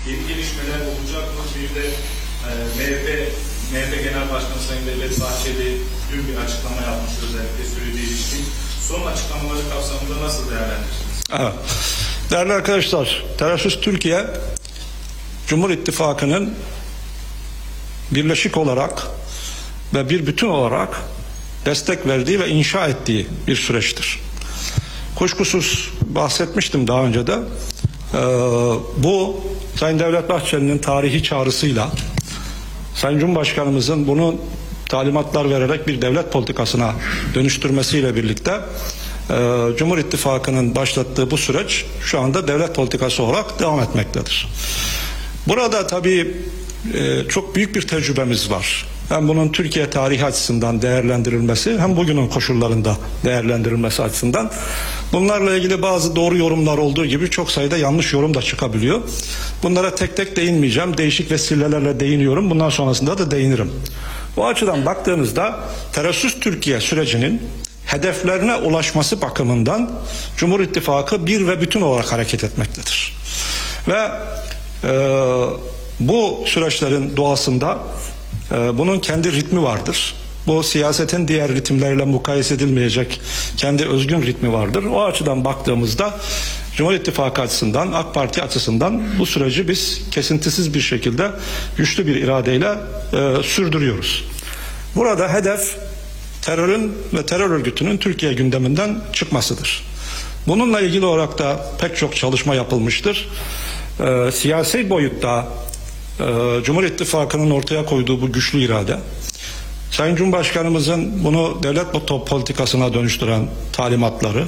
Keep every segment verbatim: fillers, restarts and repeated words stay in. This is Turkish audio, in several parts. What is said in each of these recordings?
Yeni gelişmeler olacak mı? Bir de e, M H P M H P Genel Başkanı Sayın Devlet Bahçeli dün bir açıklama yapmış, özellikle sürece ilişkin. Son açıklamaları kapsamında nasıl değerlendirirsiniz? Evet. Değerli arkadaşlar, Terörsüz Türkiye, Cumhur İttifakı'nın birleşik olarak ve bir bütün olarak destek verdiği ve inşa ettiği bir süreçtir. Kuşkusuz bahsetmiştim daha önce de. Ee, bu Sayın Devlet Bahçeli'nin tarihi çağrısıyla Sayın Cumhurbaşkanımızın bunu talimatlar vererek bir devlet politikasına dönüştürmesiyle birlikte e, Cumhur İttifakı'nın başlattığı bu süreç şu anda devlet politikası olarak devam etmektedir. Burada tabii e, çok büyük bir tecrübemiz var. Hem bunun Türkiye tarihi açısından değerlendirilmesi hem bugünün koşullarında değerlendirilmesi açısından bunlarla ilgili bazı doğru yorumlar olduğu gibi çok sayıda yanlış yorum da çıkabiliyor. Bunlara tek tek değinmeyeceğim. Değişik vesilelerle değiniyorum. Bundan sonrasında da değinirim. Bu açıdan baktığınızda terörsüz Türkiye sürecinin hedeflerine ulaşması bakımından Cumhur İttifakı bir ve bütün olarak hareket etmektedir. Ve e, bu süreçlerin doğasında e, bunun kendi ritmi vardır. Bu siyasetin diğer ritimleriyle mukayese edilmeyecek kendi özgün ritmi vardır. O açıdan baktığımızda Cumhur İttifakı açısından, AK Parti açısından bu süreci biz kesintisiz bir şekilde güçlü bir iradeyle e, sürdürüyoruz. Burada hedef terörün ve terör örgütünün Türkiye gündeminden çıkmasıdır. Bununla ilgili olarak da pek çok çalışma yapılmıştır. E, siyasi boyutta e, Cumhur İttifakı'nın ortaya koyduğu bu güçlü irade, Sayın Cumhurbaşkanımızın bunu devlet politikasına dönüştüren talimatları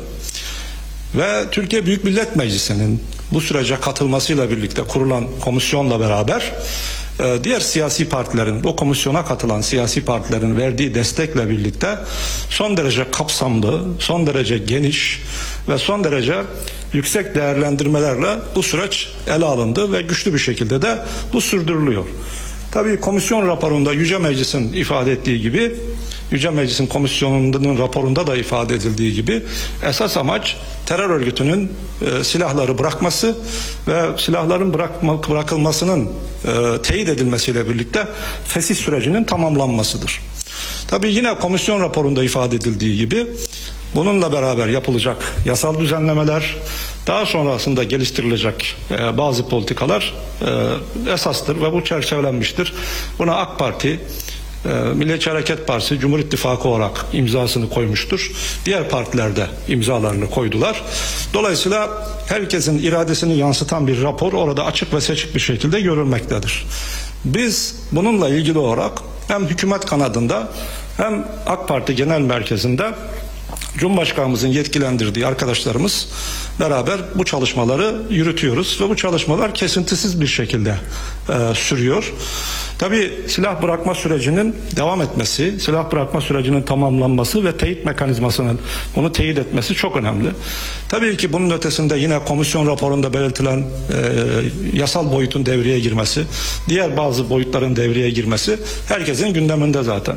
ve Türkiye Büyük Millet Meclisi'nin bu sürece katılmasıyla birlikte kurulan komisyonla beraber diğer siyasi partilerin, o komisyona katılan siyasi partilerin verdiği destekle birlikte son derece kapsamlı, son derece geniş ve son derece yüksek değerlendirmelerle bu süreç ele alındı ve güçlü bir şekilde de bu sürdürülüyor. Tabii komisyon raporunda Yüce Meclis'in ifade ettiği gibi, Yüce Meclis'in komisyonunun raporunda da ifade edildiği gibi esas amaç terör örgütünün e, silahları bırakması ve silahların bırakma, bırakılmasının e, teyit edilmesiyle birlikte fesih sürecinin tamamlanmasıdır. Tabii yine komisyon raporunda ifade edildiği gibi bununla beraber yapılacak yasal düzenlemeler, daha sonrasında geliştirilecek e, bazı politikalar e, esastır ve bu çerçevelenmiştir. Buna AK Parti, e, Milliyetçi Hareket Partisi, Cumhur İttifakı olarak imzasını koymuştur. Diğer partiler de imzalarını koydular. Dolayısıyla herkesin iradesini yansıtan bir rapor orada açık ve seçik bir şekilde görülmektedir. Biz bununla ilgili olarak hem hükümet kanadında hem AK Parti Genel Merkezi'nde Cumhurbaşkanımızın yetkilendirdiği arkadaşlarımız beraber bu çalışmaları yürütüyoruz ve bu çalışmalar kesintisiz bir şekilde e, sürüyor. Tabii silah bırakma sürecinin devam etmesi, silah bırakma sürecinin tamamlanması ve teyit mekanizmasının bunu teyit etmesi çok önemli. Tabii ki bunun ötesinde yine komisyon raporunda belirtilen e, yasal boyutun devreye girmesi, diğer bazı boyutların devreye girmesi herkesin gündeminde zaten.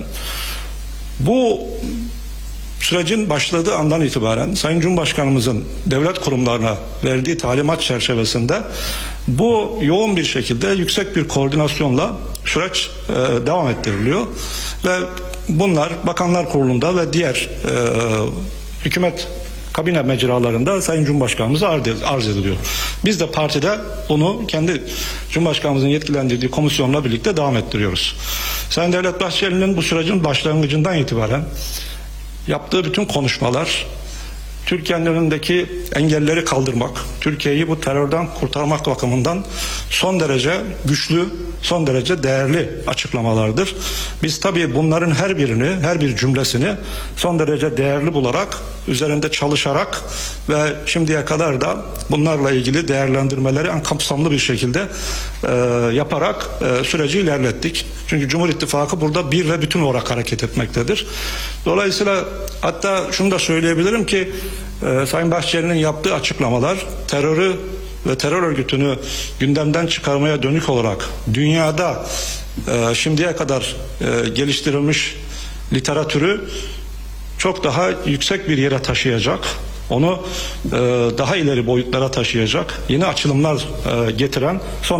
Bu sürecin başladığı andan itibaren Sayın Cumhurbaşkanımızın devlet kurumlarına verdiği talimat çerçevesinde bu yoğun bir şekilde yüksek bir koordinasyonla süreç e, devam ettiriliyor ve bunlar Bakanlar Kurulu'nda ve diğer e, hükümet kabine mecralarında Sayın Cumhurbaşkanımıza arz ediliyor. Biz de partide onu kendi Cumhurbaşkanımızın yetkilendirdiği komisyonla birlikte devam ettiriyoruz. Sayın Devlet Bahçeli'nin bu sürecin başlangıcından itibaren yaptığı bütün konuşmalar Türkiye'nin önündeki engelleri kaldırmak, Türkiye'yi bu terörden kurtarmak bakımından son derece güçlü, son derece değerli açıklamalardır. Biz tabii bunların her birini, her bir cümlesini son derece değerli bularak, üzerinde çalışarak ve şimdiye kadar da bunlarla ilgili değerlendirmeleri en kapsamlı bir şekilde e, yaparak e, süreci ilerlettik. Çünkü Cumhur İttifakı burada bir ve bütün olarak hareket etmektedir. Dolayısıyla hatta şunu da söyleyebilirim ki e, Sayın Bahçeli'nin yaptığı açıklamalar terörü ve terör örgütünü gündemden çıkarmaya dönük olarak dünyada e, şimdiye kadar e, geliştirilmiş literatürü çok daha yüksek bir yere taşıyacak. Onu e, daha ileri boyutlara taşıyacak yeni açılımlar e, getiren son